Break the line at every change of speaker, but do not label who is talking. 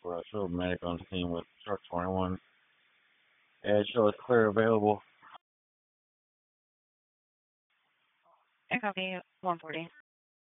for a show medic on scene with truck 21. And show is clear available.
Copy 140.